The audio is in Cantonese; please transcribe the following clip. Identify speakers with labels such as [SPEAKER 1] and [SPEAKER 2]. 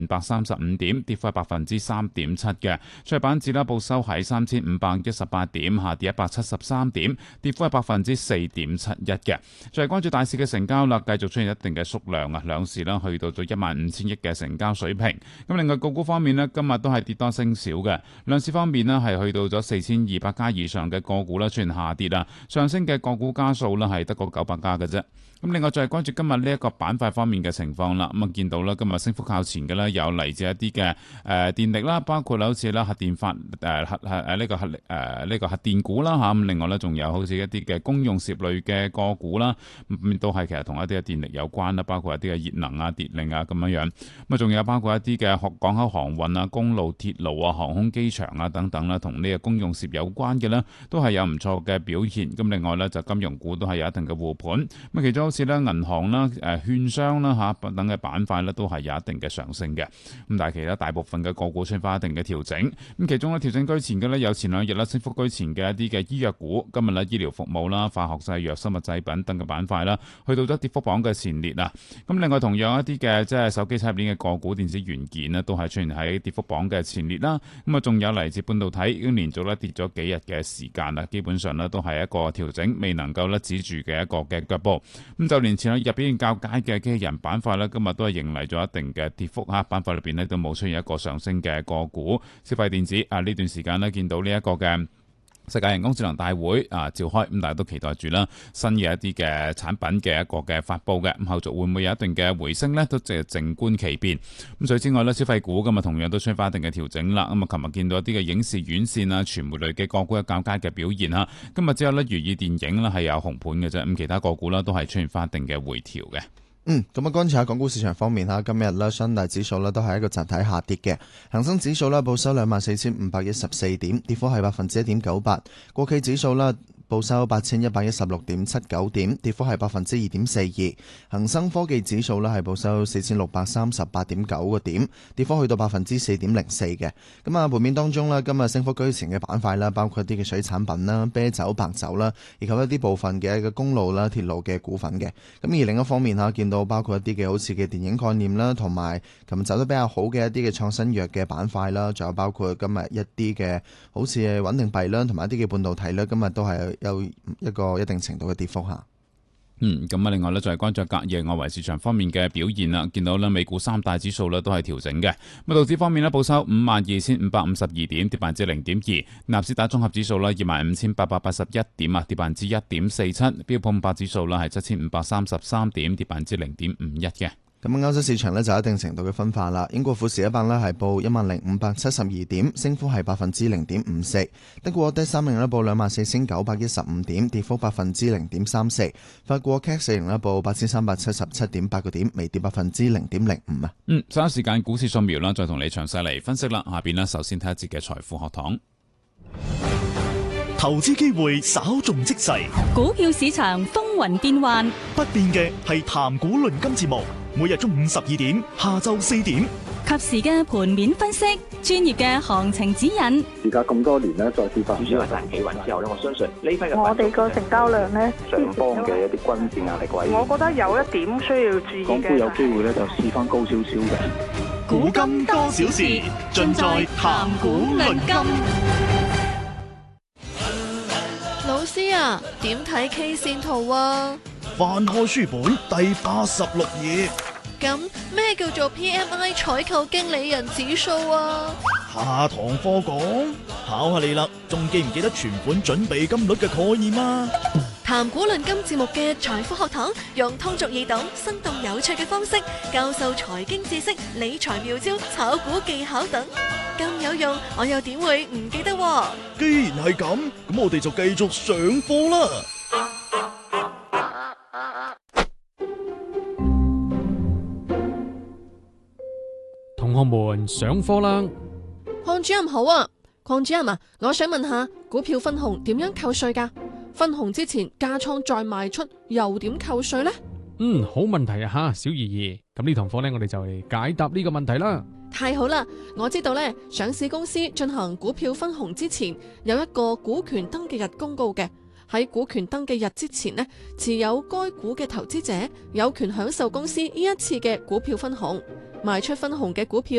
[SPEAKER 1] 535點，跌幅係3.7%嘅。創業板指啦報收喺3518點，下跌173點，跌幅係4.71%嘅。再關注大市嘅成交啦，繼續出現一定嘅縮量啊，兩市啦去到咗15000億嘅成交水平。咁另外個股方面呢，今日都係跌多升少嘅。兩市方面呢，係去到咗4200家以上嘅個股啦，出現下跌啦，上升嘅個股家數啦係得個900家嘅啫。咁另外再關注今日呢一個板塊方面嘅情況啦，咁啊見到啦，今日升幅靠前嘅啦，有嚟自一啲嘅電力啦，包括好似啦核電發呢個核電股啦嚇，咁另外咧仲有好似一啲嘅公用事業類嘅個股啦，都係其實同一啲嘅電力有關啦，包括一啲嘅熱能啊、電力啊咁樣樣，咁啊仲有包括一啲嘅港口航運啊、公路、鐵路啊、航空機場啊等等啦，同呢個公用事業有關嘅咧，都係有唔錯嘅表現。咁另外咧就金融股都係有一定嘅護盤，咁其中好似咧銀行啦、券商啦嚇等嘅板塊咧都係有一定嘅上升嘅。咁但係其他大部分嘅個股出現翻一定嘅調整。咁其中咧調整居前嘅咧有前兩日啦升幅居前嘅一啲嘅醫藥股，今日咧醫療服務啦、化學製藥、生物製品等嘅板塊啦，去到咗跌幅榜嘅前列啊。咁另外同樣一啲嘅即係手機產業鏈嘅個股、電子元件咧都係出現喺跌幅榜嘅前列啦。咁啊仲有嚟自半導體已經連續咧跌咗幾日嘅時間啦，基本上咧都係一個調整未能夠咧止住嘅一個嘅腳步。咁就連前兩日表現較佳嘅機器人板塊咧，今日都係迎嚟咗一定嘅跌幅嚇，板塊裏邊咧都冇出現一個上升嘅個股。消費電子啊呢段時間咧見到呢一個嘅世界人工智能大會召開，咁大家都期待住啦新嘅一啲嘅產品嘅一個嘅發佈嘅，咁後續會唔會有一定嘅回升呢？都淨係靜觀其變。咁除此之外呢，消費股今日同樣都出現翻一定嘅調整啦。咁啊，琴日見到一啲嘅影視院線啊、傳媒類嘅個股有較佳嘅表現嚇。今日之後呢，如意電影呢係有紅盤嘅啫，咁其他個股啦都係出現翻一定嘅回調嘅。
[SPEAKER 2] 咁啊，觀察下港股市場方面吓，今日咧三大指數咧都係一個集體下跌嘅。恒生指數咧報收24,514點，跌幅係1.98%。國企指數咧報收8116.79點，跌幅係2.42%。恒生科技指數咧係報收4638.9個點，跌幅去到4.04%嘅。咁啊，盤面當中咧，今日升幅居前嘅板塊啦，包括一啲嘅水產品啦、啤酒、白酒啦，以及一啲部分嘅一個公路啦、鐵路嘅股份嘅。咁而另一方面吓，見到包括一啲嘅好似嘅電影概念啦，同埋琴日走得比較好嘅一啲嘅創新藥嘅板塊啦，仲有包括今日一啲嘅好似穩定幣啦，同埋一啲嘅半導體啦，今日都係有一個一定程度嘅跌幅吓。
[SPEAKER 1] 咁啊，另外咧就係關注隔夜外圍市場方面嘅表現啦。見到咧美股三大指數咧都係調整嘅。咁道指方面咧報收52,552點，跌0.2%；納斯達綜合指數咧25,881點啊，跌1.47%；標普500指數咧係7,533點，跌0.51%嘅。
[SPEAKER 2] 咁歐洲市場呢就有一定程度嘅分化啦。英國富時100呢係報10,572點，升幅係0.54%。德國第三名呢報24,915點，跌幅0.34%。法國 CAC 40呢報8,377.8個點，微跌0.05%啊。
[SPEAKER 1] 稍後時間股市掃描啦，再同你詳細嚟分析啦。下邊呢首先睇一節嘅財富學堂。
[SPEAKER 3] 投資機會稍縱即逝，
[SPEAKER 4] 股票市場風雲變幻，
[SPEAKER 3] 不變嘅係談股論金節目，每日中午12點，下晝4點，
[SPEAKER 4] 及時嘅盤面分析，專業嘅行情指引。
[SPEAKER 5] 而家咁多年呢，再跌翻，
[SPEAKER 6] 主要係大企穩之後咧，我相信呢批嘅
[SPEAKER 7] 我哋個成交量呢，
[SPEAKER 5] 上方嘅一啲均線壓力位，
[SPEAKER 7] 我覺得有一點需要注意嘅。
[SPEAKER 5] 港股有機會咧就試翻高少少嘅。
[SPEAKER 3] 古今多少事，盡在談股論金。
[SPEAKER 8] 老師啊，點睇 K 線圖啊？
[SPEAKER 3] 翻開書本第86頁。
[SPEAKER 8] 咁咩叫做 PMI 採購經理人指數啊？
[SPEAKER 3] 下堂課講，考下你啦，仲記唔記得存款準備金率嘅概念啊？
[SPEAKER 8] 談股論金節目嘅財富學堂，用通俗易懂、生動有趣嘅方式教授財經知識、理財妙招、炒股技巧等，咁有用，我又點會唔記得喎？
[SPEAKER 3] 既然係咁，咁我哋就繼續上課啦。
[SPEAKER 9] 同學們上課啦！
[SPEAKER 8] 鄺主任好啊，鄺主任啊，我想問下股票分紅點樣扣稅㗎？分紅之前加倉再賣出又點扣稅呢？
[SPEAKER 9] 好問題啊吓，小怡怡。咁呢堂課呢，我哋就嚟解答呢個問題啦。
[SPEAKER 8] 太好啦，我知道呢，上市公司進行股票分紅之前有一個股權登記日公告嘅， 喺股權登記日之前呢，持有該股嘅投資者有權享受公司呢一次嘅股票分紅。賣出分紅嘅股票